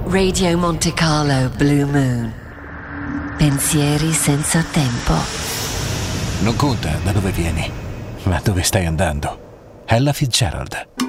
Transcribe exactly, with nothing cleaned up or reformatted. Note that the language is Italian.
Radio Monte Carlo Blue Moon. Pensieri senza tempo. Non conta da dove vieni, ma dove stai andando. Ella Fitzgerald.